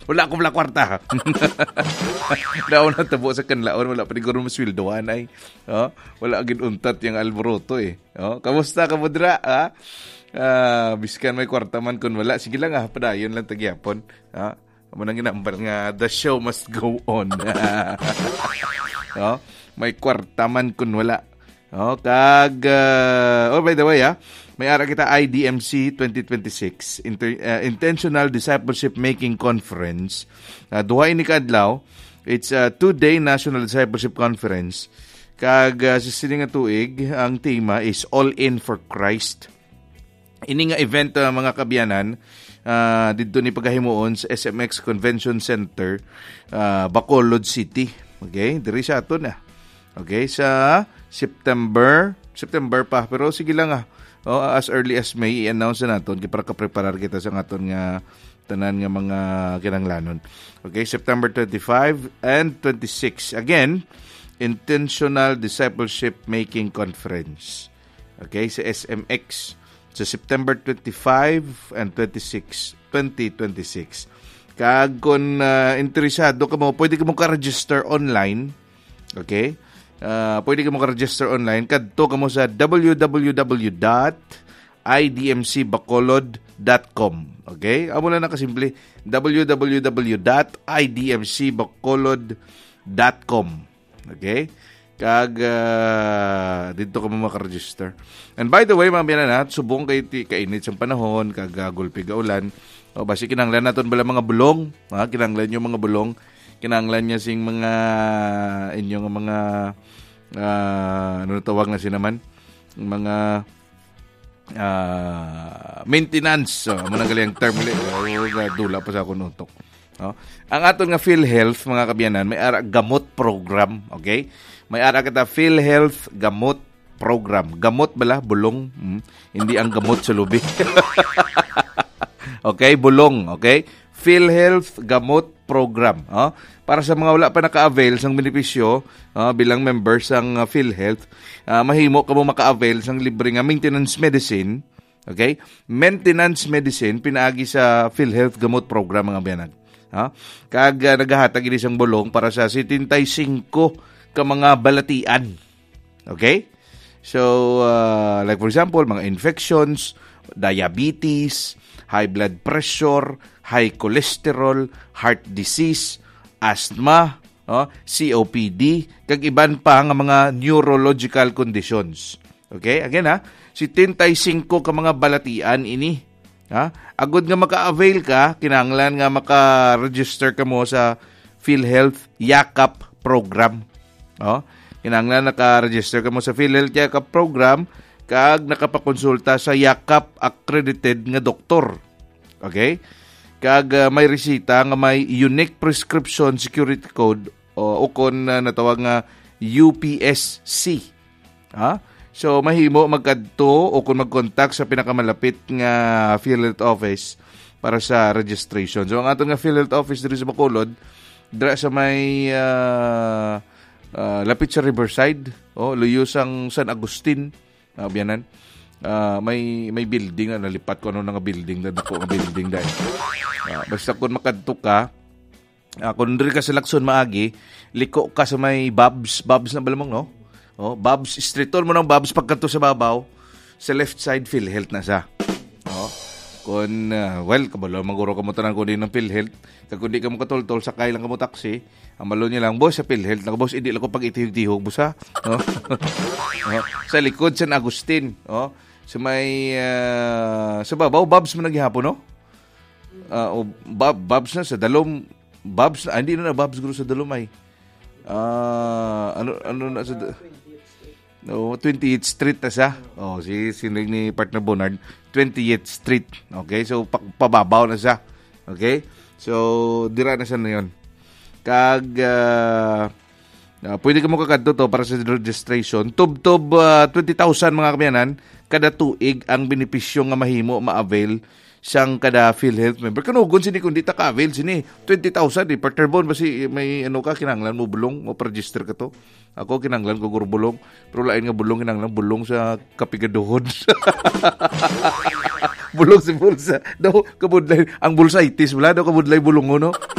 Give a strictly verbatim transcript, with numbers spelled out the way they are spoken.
Wala akong wala kwarta. Daon na tabo sa kanlaon, wala pa rin ko rin maswildoan ay. Oh, wala agad untat yung alboroto eh. Oh, kamusta ka mo dra? Ha? Ah, biskan may kwarta man kun wala. Sige lang ah, padayon lang tagyapon. Ha? Amo nang ginambar nga the show must go on. Oh, may kwarta man kun wala. Oh, kag uh, oh by the way ah, may ara kita I D M C twenty twenty-six Inter, uh, Intentional Discipleship Making Conference. Uh, duha ini kadlaw. It's a two-day National Discipleship Conference. Kag uh, sa sining nga tuig, ang tema is All In for Christ. Ini nga event uh, mga kabyanan, uh, dito ni paghahimuon sa S M X Convention Center, uh, Bacolod City. Okay, diri sa ato na. Okay, sa September, September pa, pero sige lang ah. Oh, as early as May i-announce na naton para ka-preparar kita sa aton nga tanan nga mga kinahanglanon. Okay, September twenty-five and twenty-six. Again, Intentional Discipleship Making Conference. Okay, sa S M X sa September twenty-five and twenty-six, twenty twenty-six. Kag kung uh, interesado ka mo, pwede ka mo ka-register online. Okay? Uh, pwede ka mo ka-register online. Kadto ka mo sa w w w dot i d m c bacolod dot com. Okay? Amo lang na kasimple. w w w dot i d m c bacolod dot com. Okay? Kag uh, dito ka mo maka-register. And by the way, mamaya na, subong kay kainit sa panahon, kag gulpi ga ulan. O basi kinahanglan naton bala mga bulong, ha? Kinahanglan yung mga bulong. Kinahanglan niya sing mga inyong mga uh, ano tawag na sinaman? Mga uh, maintenance. So, mo nang galing term ulit. Dula pa sa ako nutok. No? Ang aton nga PhilHealth, mga kabyanan, may ara gamot program, okay? May ara kita PhilHealth gamot program. Gamot bala, bulong. Hmm. Hindi ang gamot sa lubi. Okay, bulong, okay? PhilHealth gamot program. Oh? Para sa mga wala pa naka-avail sang benepisyo uh, bilang members sang uh, PhilHealth, uh, mahimo ka mo maka-avail sang libre nga maintenance medicine. Okay? Maintenance medicine pinaagi sa PhilHealth gamot program mga biyanan. Ha? Kag uh, nagahatag ini sang bulong para sa seventy-five ka mga balatian. Okay? So, uh, like for example, mga infections, diabetes, high blood pressure, high cholesterol, heart disease, asthma, oh, C O P D, kag iban pa nga mga neurological conditions. Okay? Again ha, seventy-five ka mga balatian ini. Ha? Agud nga maka-avail ka, kinahanglan nga maka-register ka mo sa PhilHealth Yakap program. Oh, kinahanglan naka-register ka mo sa PhilHealth Yakap program kag nakapakonsulta sa Yakap accredited nga doktor. Okay? Kag uh, may resita nga may unique prescription security code o ukon uh, natawag nga U P S C. Ha? So mahimo magkadto o kung mag-contact sa pinakamalapit nga PhilHealth office para sa registration. So ang aton nga PhilHealth office diri sa Bacolod, dira sa may uh, uh, lapit sa Riverside, oh, luyosang San Agustin. Uh, biyanan. Uh, may may building na nalipat ko ano nga building na dako nga building dai. Uh, basta kun makadto ka, uh, kun diri ka sa Lacson maagi, liko ka sa may Babs, Babs na balamang no? Oh, Babs Street mo nang Babs pagkanto sa babaw, sa left side PhilHealth na sa. Oh. Kun uh, well, kabalo maguro ka mo tanan ko din ng PhilHealth. Kag kun di ka mo katultol sakay lang ka mo taxi, ang malo niya lang, boss sa PhilHealth, na boss idi lang ko pag itihog-tihog busa. Oh. Oh. Sa likod San Agustin, oh. Sa may uh, sa babaw Babs mo naghihapon no? Uh, oh, Bab, Babs na sa Dalom, Babs na, ah, hindi na na Babs guro sa Dalom ay. Ah, uh, ano ano na sa no, twentieth Street na siya. Oh, si sinig ni partner Bonard, twentieth Street. Okay? So pa, pababaw na siya. Okay? So dira na siya na 'yon. Kag uh, uh, pwede ka mo kakadto to para sa registration. Tub-tub uh, twenty thousand mga kabyanan kada tuig ang benepisyo nga mahimo ma-avail siyang kada PhilHealth member. Kanugon sini kung di ta ka-avail sini twenty thousand eh. Partner Bon, basi may ano ka, kinanglan mo bulong o register ka to. Ako kinanglan ko guro bulong. Pero lain nga bulong, kinanglan bulong sa kapigaduhod. Bulong si bulsa. Daw, kabudlay. Ang bulsaitis, wala daw kabudlay bulong mo, no?